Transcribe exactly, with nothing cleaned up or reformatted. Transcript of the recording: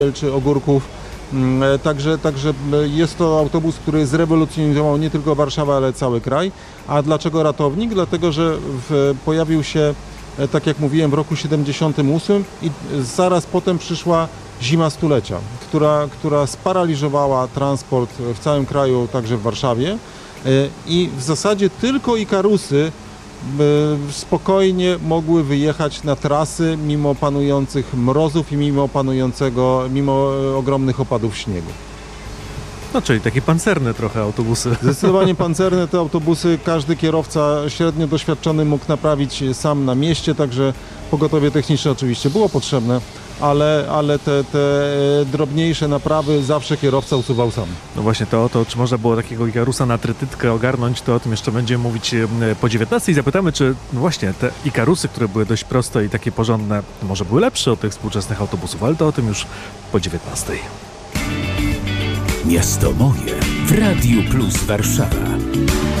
czy ogórków. Także, także jest to autobus, który zrewolucjonizował nie tylko Warszawę, ale cały kraj. A dlaczego ratownik? Dlatego, że w, pojawił się, tak jak mówiłem, w roku siedemdziesiątym ósmym i zaraz potem przyszła zima stulecia, która, która sparaliżowała transport w całym kraju, także w Warszawie. I w zasadzie tylko Ikarusy spokojnie mogły wyjechać na trasy mimo panujących mrozów i mimo panującego, mimo ogromnych opadów śniegu. No, czyli takie pancerne trochę autobusy. Zdecydowanie pancerne te autobusy. Każdy kierowca średnio doświadczony mógł naprawić sam na mieście, także pogotowie techniczne oczywiście było potrzebne, ale, ale te, te drobniejsze naprawy zawsze kierowca usuwał sam. No właśnie to, to czy można było takiego Ikarusa na trytytkę ogarnąć, to o tym jeszcze będziemy mówić po dziewiętnastej i zapytamy, czy no właśnie te Ikarusy, które były dość proste i takie porządne, może były lepsze od tych współczesnych autobusów, ale to o tym już po dziewiętnastej. Miasto moje w Radiu Plus Warszawa.